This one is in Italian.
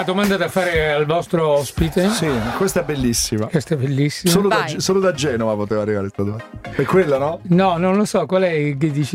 una domanda da fare al vostro ospite. Sì, questa è bellissima. Questa è bellissima. Solo da Genova poteva arrivare questa domanda. È quella, no? No, non lo so, qual è che dici?